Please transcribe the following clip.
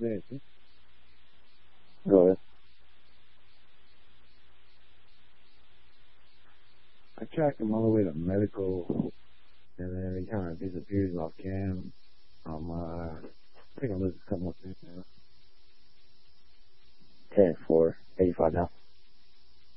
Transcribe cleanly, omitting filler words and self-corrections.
Go ahead. I tracked him all the way to medical, and then he kind of disappears off cam. I think I'm losing a couple more things now. 10-4, 85 now.